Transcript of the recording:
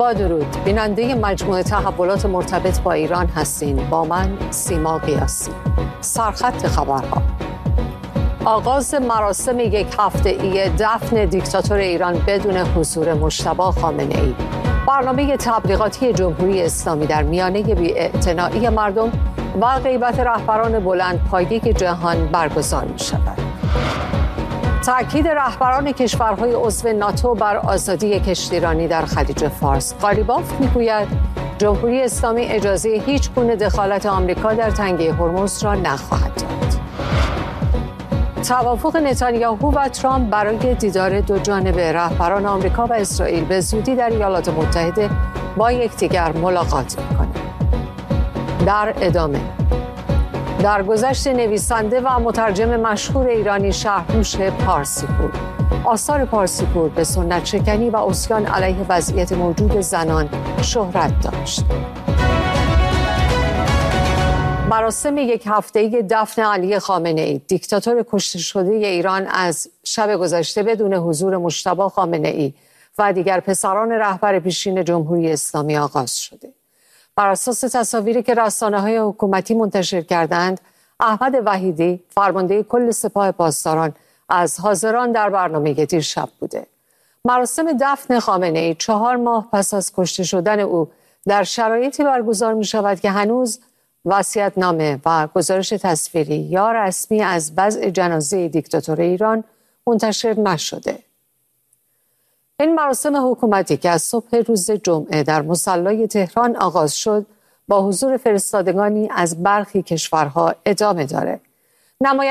با درود، بیننده مجموعه تحولات مرتبط با ایران هستین. با من سیما قیاسی. سرخط خبرها: آغاز مراسم یک هفته‌ای دفن دیکتاتور ایران بدون حضور مجتبی خامنه‌ای. برنامه تبلیغاتی جمهوری اسلامی در میانه بی‌اعتنایی مردم و غیبت رهبران بلندپایه جهان برگزار می‌شود. تأکید رهبران کشورهای عضو ناتو بر آزادی کشتیرانی در خلیج فارس. قالیباف میگوید جمهوری اسلامی اجازه هیچ گونه دخالت آمریکا در تنگه هرمز را نخواهد داد. توافق نتانیاهو و ترامپ برای دیدار دو جانبه رهبران آمریکا و اسرائیل به زودی در ایالات متحده با یکدیگر ملاقات می‌کنند. در ادامه، درگذشت نویسنده و مترجم مشهور ایرانی شهرنوش پارسیپور. آثار پارسیپور به سنت شکنی و عصیان علیه وضعیت موجود زنان شهرت داشت. مراسم یک هفته‌ای دفن علی خامنه‌ای، دیکتاتور کشته شده ایران، از شب گذشته بدون حضور مجتبی خامنه‌ای و دیگر پسران رهبر پیشین جمهوری اسلامی آغاز شده. بر اساس تصاویری که رسانه‌های حکومتی منتشر کردند، احمد وحیدی، فرمانده کل سپاه پاسداران، از حاضران در برنامه دیرشب بوده. مراسم دفن خامنه‌ای 4 ماه پس از کشته شدن او در شرایطی برگزار می شود که هنوز وصیت‌نامه و گزارش تصویری یا رسمی از وضع جنازه دیکتاتور ایران منتشر نشده. این مراسم حکومتی که از صبح روز جمعه در مصلی تهران آغاز شد، با حضور فرستادگانی از برخی کشورها ادامه دارد.